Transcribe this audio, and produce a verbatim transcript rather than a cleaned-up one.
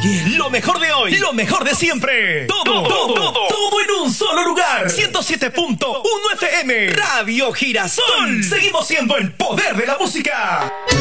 Oye, lo mejor de hoy, lo mejor de siempre. Todo, todo, todo, todo en un solo lugar. ciento siete punto uno F M, Radio Girasol. Seguimos siendo el poder de la música.